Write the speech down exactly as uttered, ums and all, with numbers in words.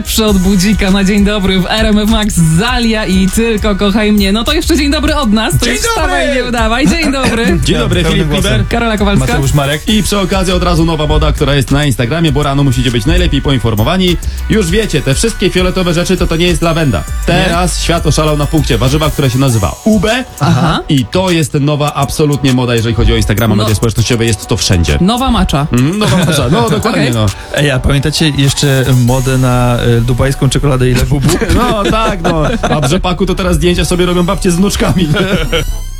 Przy od budzika na dzień dobry w R M F Max Zalia i Tylko kochaj mnie. No to jeszcze dzień dobry od nas. To Dzień już dobry! wstawaj, nie udawaj. Dzień dobry. Dzień dobry, Filip Kliber, Karola Kowalska. Mateusz Marek. I przy okazji od razu nowa moda, która jest na Instagramie, bo rano musicie być najlepiej poinformowani. Już wiecie, te wszystkie fioletowe rzeczy to to nie jest lawenda. Teraz nie? Świat oszalał na punkcie warzywa, które się nazywa ube. Aha. I to jest nowa absolutnie moda, jeżeli chodzi o Instagrama, No. media społecznościowe, jest to wszędzie. Nowa macza. Mm, nowa moda, no dokładnie, Okej. no. Ej, a pamiętacie jeszcze modę na e, dubajską czekoladę i lebubu? No tak, no. A w rzepaku to teraz zdjęcia sobie robią babcie z wnuczkami.